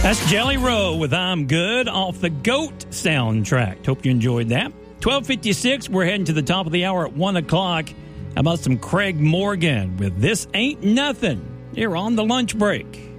That's Jelly Roll with I'm Good off the GOAT soundtrack. Hope you enjoyed that. 12:56, we're heading to the top of the hour at 1 o'clock. How about some Craig Morgan with This Ain't Nothing here on the lunch break?